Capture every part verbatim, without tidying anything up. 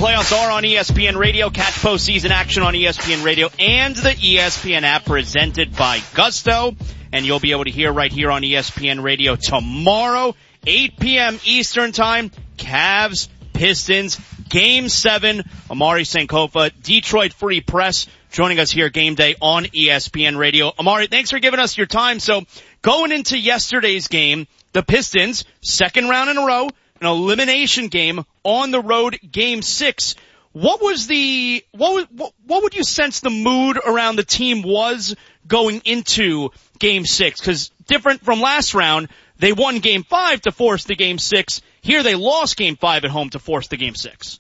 playoffs are on E S P N Radio. Catch postseason action on E S P N Radio and the E S P N app presented by Gusto. And you'll be able to hear right here on E S P N Radio tomorrow, eight p.m. Eastern Time, Cavs, Pistons, Game seven. Amari Sankofa, Detroit Free Press, joining us here game day on E S P N Radio. Amari, thanks for giving us your time. So going into yesterday's game, the Pistons, second round in a row, an elimination game on the road, game six. What was the, what, what, what would you sense the mood around the team was going into game six? Cause different from last round, they won game five to force the game six. Here they lost game five at home to force the game six.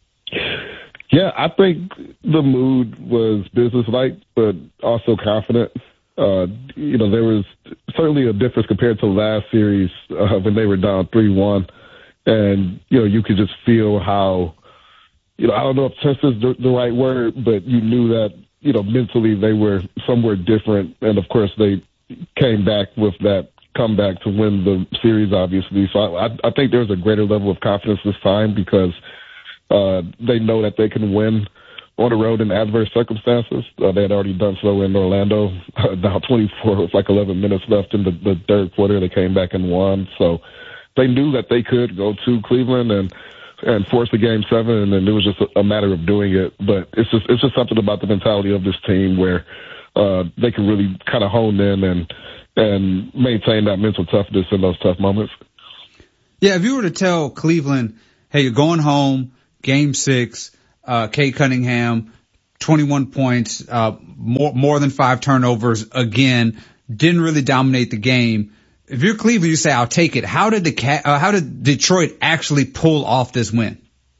Yeah, I think the mood was businesslike, but also confident. Uh, you know, there was certainly a difference compared to the last series uh, when they were down three one. And, you know, you could just feel how, you know, I don't know if tense is the, the right word, but you knew that, you know, mentally they were somewhere different. And, of course, they came back with that comeback to win the series, obviously. So I, I think there's a greater level of confidence this time because uh, they know that they can win on the road in adverse circumstances. Uh, they had already done so in Orlando, uh, down twenty-four with like eleven minutes left in the, the third quarter. They came back and won. So they knew that they could go to Cleveland and and force the game seven, and it was just a, a matter of doing it. But it's just it's just something about the mentality of this team where uh, they can really kind of hone in and and maintain that mental toughness in those tough moments. Yeah, if you were to tell Cleveland, hey, you're going home, game six, uh, Cade Cunningham, twenty-one points, uh, more more than five turnovers again, didn't really dominate the game. If you're Cleveland, you say, I'll take it. How did the uh, how did Detroit actually pull off this win?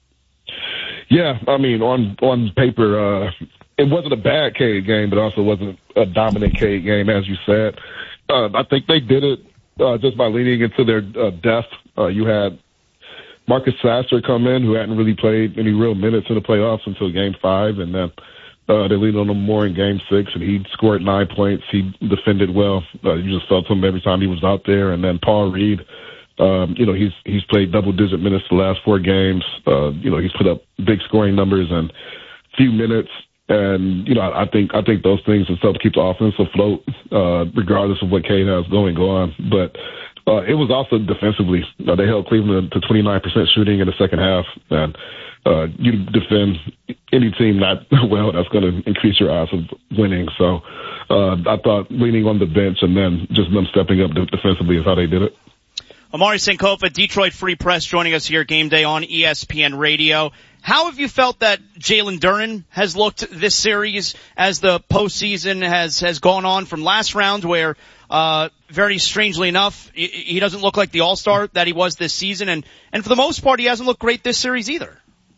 Yeah, I mean, on on paper, uh, it wasn't a bad Cade game, but also wasn't a dominant Cade game, as you said. Uh, I think they did it uh, just by leaning into their uh, depth. Uh, you had Marcus Sasser come in, who hadn't really played any real minutes in the playoffs until game five, and then Uh, they leaned on him more in game six, and he scored nine points. He defended well. Uh, you just felt him every time he was out there. And then Paul Reed, um, you know, he's he's played double-digit minutes the last four games. Uh, you know, he's put up big scoring numbers in few minutes. And, you know, I, I think I think those things will help keep the offense afloat, uh, regardless of what Cade has going on. But uh, it was also defensively. Uh, they held Cleveland to twenty-nine percent shooting in the second half. And Uh, you defend any team not well, that's going to increase your odds of winning. So uh, I thought leaning on the bench and then just them stepping up defensively is how they did it. Amari Sankofa, Detroit Free Press, joining us here game day on E S P N Radio. How have you felt that Jalen Duren has looked this series as the postseason has, has gone on from last round where, uh, very strangely enough, he doesn't look like the all-star that he was this season, and, and for the most part, he hasn't looked great this series either.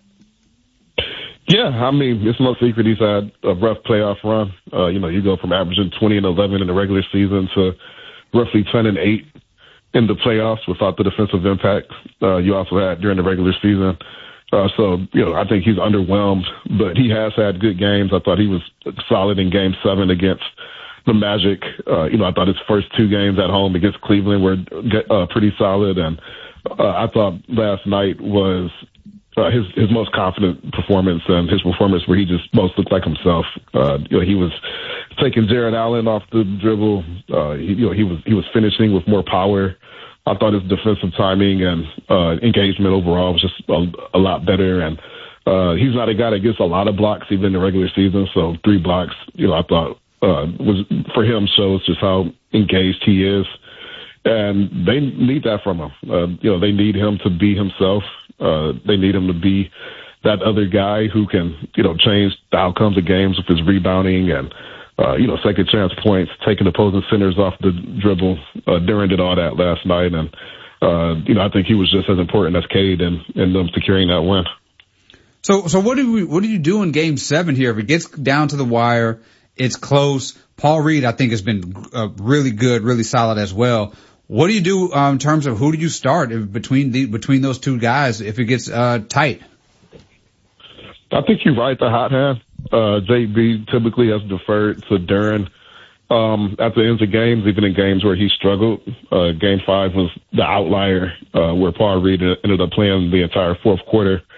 Yeah, I mean, it's no secret he's had a rough playoff run. Uh, you know, you go from averaging twenty and eleven in the regular season to roughly ten and eight in the playoffs without the defensive impact uh, you also had during the regular season. Uh, so, you know, I think he's underwhelmed, but he has had good games. I thought he was solid in game seven against the Magic. Uh, you know, I thought his first two games at home against Cleveland were uh, pretty solid. And uh, I thought last night was Uh, his his most confident performance and his performance where he just most looked like himself. Uh, you know, he was taking Jared Allen off the dribble. Uh, he, you know, he was he was finishing with more power. I thought his defensive timing and uh, engagement overall was just a, a lot better. And uh, he's not a guy that gets a lot of blocks even in the regular season. So three blocks, you know, I thought uh, was for him shows just how engaged he is. And they need that from him. Uh, you know, they need him to be himself. Uh, they need him to be that other guy who can, you know, change the outcomes of games with his rebounding and, uh, you know, second chance points, taking opposing centers off the dribble. Uh, Duren did all that last night. And, uh, you know, I think he was just as important as Cade in, in them securing that win. So, so what do we, what do you do in game seven here? If it gets down to the wire, it's close. Paul Reed, I think, has been uh, really good, really solid as well. What do you do um, in terms of who do you start between the between those two guys if it gets uh, tight? I think you ride the hot hand. Uh, J B typically has deferred to Duren um, at the ends of games, even in games where he struggled. Uh, game five was the outlier uh, where Paul Reed ended up playing the entire fourth quarter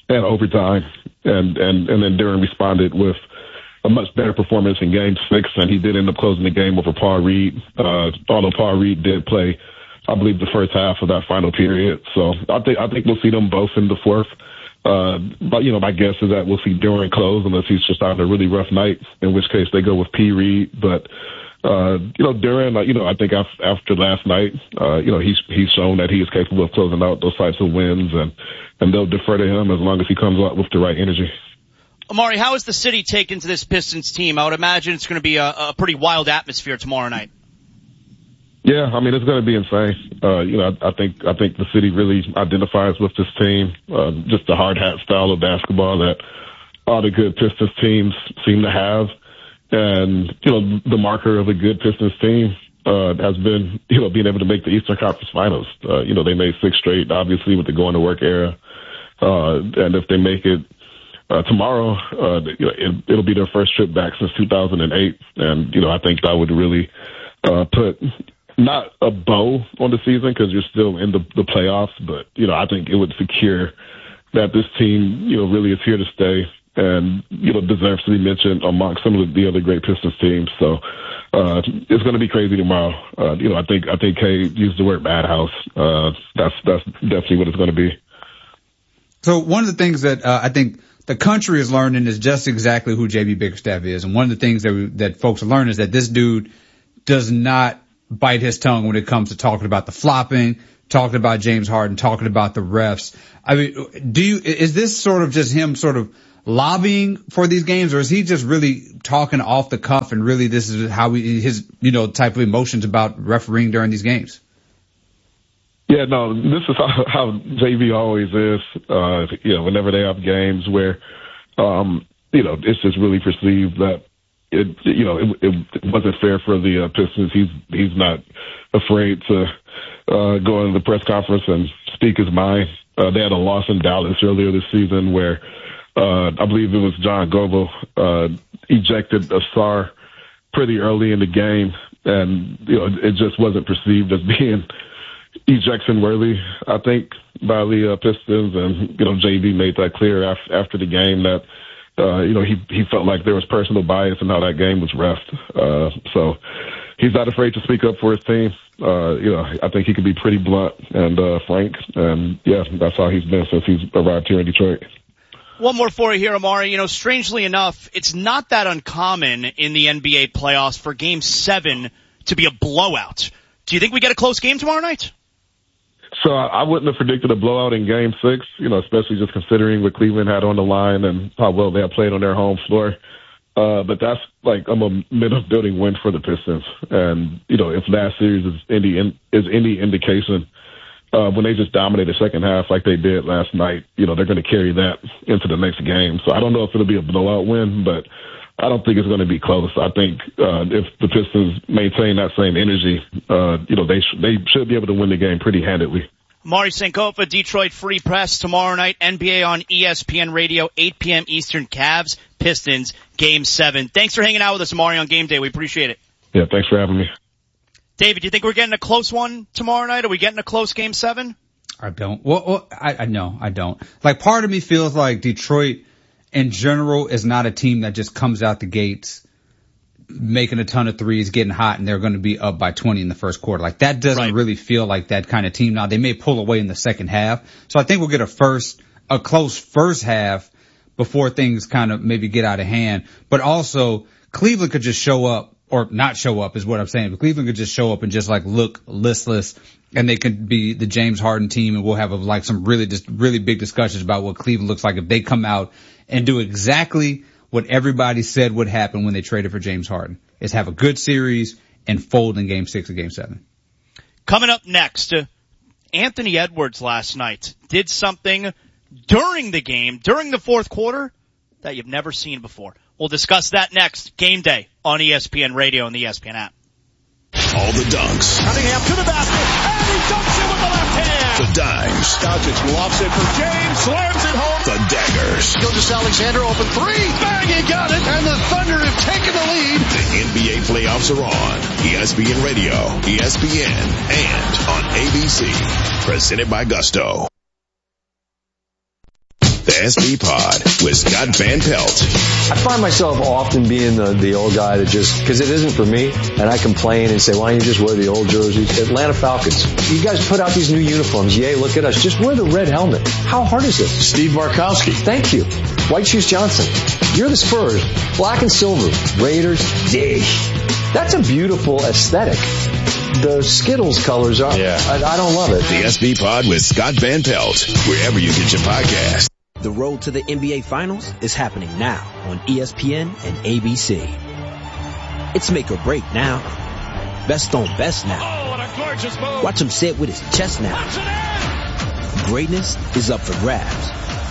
and overtime. And, and, and then Duren responded with a much better performance in game six, and he did end up closing the game over Paul Reed. Uh, although Paul Reed did play, I believe, the first half of that final period. So I think, I think we'll see them both in the fourth. Uh, but, you know, my guess is that we'll see Duren close unless he's just having a really rough night, in which case they go with P. Reed. But, uh, you know, Duren, uh, you know, I think after, after last night, uh, you know, he's, he's shown that he is capable of closing out those types of wins, and, and they'll defer to him as long as he comes out with the right energy. Amari, how is the city taken to this Pistons team? I would imagine it's going to be a, a pretty wild atmosphere tomorrow night. Yeah, I mean, it's going to be insane. Uh, you know, I, I think I think the city really identifies with this team, uh, just the hard hat style of basketball that all the good Pistons teams seem to have. And, you know, the marker of a good Pistons team uh, has been, you know, being able to make the Eastern Conference Finals. Uh, you know, they made six straight, obviously, with the going-to-work era. Uh, and if they make it uh, tomorrow, uh, you know, it, it'll be their first trip back since two thousand eight. And, you know, I think that would really uh, put not a bow on the season because you're still in the, the playoffs, but, you know, I think it would secure that this team, you know, really is here to stay and, you know, deserves to be mentioned amongst some of the other great Pistons teams. So, uh, it's going to be crazy tomorrow. Uh, you know, I think, I think Kay used the word madhouse. Uh, that's, that's definitely what it's going to be. So one of the things that, uh, I think the country is learning is just exactly who J B Bickerstaff is. And one of the things that we, that folks are learning is that this dude does not bite his tongue when it comes to talking about the flopping, talking about James Harden, talking about the refs. I mean, do you, is this sort of just him sort of lobbying for these games, or is he just really talking off the cuff and really this is how he, his, you know, type of emotions about refereeing during these games? Yeah, no, this is how, how J V always is. Uh, you know, whenever they have games where, um, you know, it's just really perceived that it, you know, it, it wasn't fair for the uh, Pistons. He's, he's not afraid to, uh, go into the press conference and speak his mind. Uh, they had a loss in Dallas earlier this season where, uh, I believe it was John Goble, uh, ejected Asar pretty early in the game. And, you know, it just wasn't perceived as being ejection worthy, I think, by the uh, Pistons. And, you know, J V made that clear after, after the game that, Uh, you know, he, he felt like there was personal bias in how that game was refed. Uh, so he's not afraid to speak up for his team. Uh, you know, I think he can be pretty blunt and, uh, frank. And yeah, that's how he's been since he's arrived here in Detroit. One more for you here, Amari. You know, strangely enough, it's not that uncommon in the N B A playoffs for game seven to be a blowout. Do you think we get a close game tomorrow night? So I wouldn't have predicted a blowout in game six, you know, especially just considering what Cleveland had on the line and how well they had played on their home floor. Uh, but that's like a momentum building win for the Pistons. And, you know, if last series is any, is any indication, uh, when they just dominated the second half like they did last night, you know, they're going to carry that into the next game. So I don't know if it'll be a blowout win, but I don't think it's going to be close. I think uh, if the Pistons maintain that same energy, uh, you know, they sh- they should be able to win the game pretty handedly. Amari Sankofa, Detroit Free Press, tomorrow night, N B A on E S P N Radio, eight p.m. Eastern, Cavs, Pistons, Game seven. Thanks for hanging out with us, Amari, on Game Day. We appreciate it. Yeah, thanks for having me. David, do you think we're getting a close one tomorrow night? Are we getting a close Game seven? I don't. Well, well I, I no, I don't. Like, part of me feels like Detroit in general is not a team that just comes out the gates making a ton of threes, getting hot, and they're going to be up by twenty in the first quarter. Like, that doesn't right. really feel like that kind of team. Now, they may pull away in the second half. So I think we'll get a first, a close first half before things kind of maybe get out of hand. But also, Cleveland could just show up, or not show up is what I'm saying, but Cleveland could just show up and just like look listless, and they could be the James Harden team, and we'll have like some really just really big discussions about what Cleveland looks like if they come out and do exactly what everybody said would happen when they traded for James Harden, is have a good series and fold in game six or game seven. Coming up next, uh, Anthony Edwards last night did something during the game, during the fourth quarter, that you've never seen before. We'll discuss that next. Game Day on E S P N Radio and the E S P N app. All the dunks. Cunningham to the basket, and he dunks it with the left hand. The dimes. Doncic lofts it for James, slams it home. The daggers. Gilgeous-Alexander open three, bang, he got it, and the Thunder have taken the lead. The N B A playoffs are on E S P N Radio, E S P N, and on A B C. Presented by Gusto. The S B Pod with Scott Van Pelt. I find myself often being the, the old guy that just, because it isn't for me, and I complain and say, why don't you just wear the old jerseys? Atlanta Falcons, you guys put out these new uniforms. Yay, look at us. Just wear the red helmet. How hard is this? Steve Barkowski. Thank you. White Shoes Johnson. You're the Spurs. Black and silver. Raiders. Dig. That's a beautiful aesthetic. The Skittles colors are. Yeah. I, I don't love it. The S B Pod with Scott Van Pelt, wherever you get your podcast. The road to the N B A Finals is happening now on E S P N and A B C. It's make or break now. Best on best now. Oh, what a gorgeous move. Watch him say it with his chest now. Greatness is up for grabs.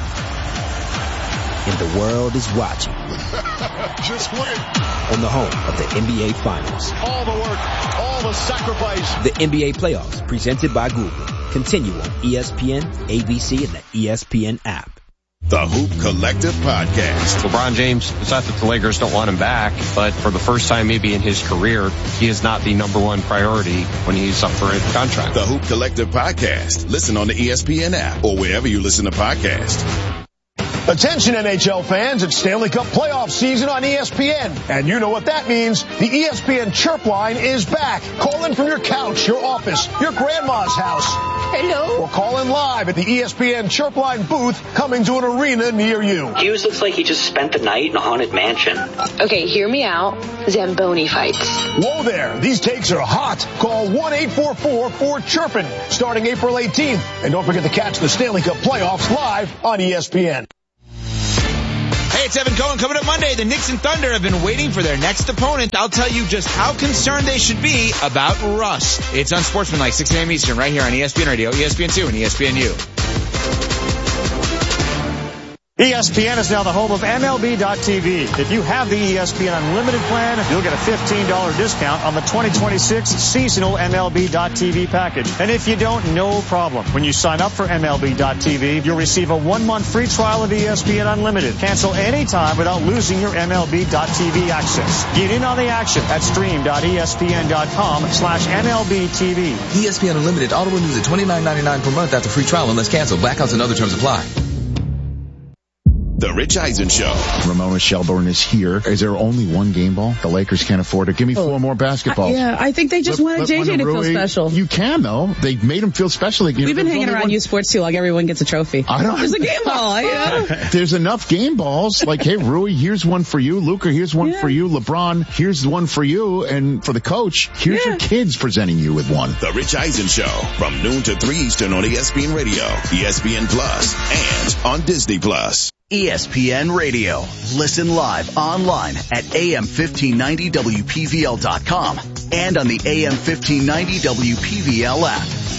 And the world is watching. Just wait. On the home of the N B A Finals. All the work, all the sacrifice. The N B A Playoffs, presented by Google. Continue on E S P N, A B C, and the E S P N app. The Hoop Collective Podcast. LeBron James, it's not that the Lakers don't want him back, but for the first time maybe in his career, he is not the number one priority when he's up for a contract. The Hoop Collective Podcast. Listen on the E S P N app or wherever you listen to podcasts. Attention N H L fans, it's Stanley Cup playoff season on E S P N. And you know what that means. The E S P N Chirp Line is back. Call in from your couch, your office, your grandma's house. Hello? Or call in live at the E S P N Chirp Line booth coming to an arena near you. Hughes looks like he just spent the night in a haunted mansion. Okay, hear me out. Zamboni fights. Whoa there, these takes are hot. Call one eight four four four chirpin starting April eighteenth. And don't forget to catch the Stanley Cup playoffs live on E S P N. Hey, it's Evan Cohen. Coming up Monday, the Knicks and Thunder have been waiting for their next opponent. I'll tell you just how concerned they should be about rust. It's Unsportsmanlike, six a.m. Eastern, right here on E S P N Radio, E S P N two, and E S P N U. E S P N is now the home of M L B dot T V. If you have the E S P N Unlimited plan, you'll get a fifteen dollars discount on the twenty twenty-six seasonal M L B dot T V package. And if you don't, no problem. When you sign up for M L B dot T V, you'll receive a one-month free trial of E S P N Unlimited. Cancel anytime without losing your M L B dot T V access. Get in on the action at stream dot E S P N dot com slash M L B T V. E S P N Unlimited auto renews at twenty-nine ninety-nine per month after free trial unless canceled. Blackouts and other terms apply. The Rich Eisen Show. Ramona Shelburne is here. Is there only one game ball? The Lakers can't afford it. Give me four oh, more basketballs. I, yeah, I think they just let, wanted J J to feel special. You can, though. They made him feel special. We've been hanging around one... U Sports, too, like everyone gets a trophy. I don't... There's a game ball, you know? There's enough game balls. Like, hey, Rui, here's one for you. Luka, here's one yeah. for you. LeBron, here's one for you. And for the coach, here's yeah. your kids presenting you with one. The Rich Eisen Show. From noon to three Eastern on E S P N Radio, E S P N Plus, and on Disney Plus. E S P N Radio. Listen live online at A M fifteen ninety W P V L dot com and on the A M fifteen ninety W P V L app.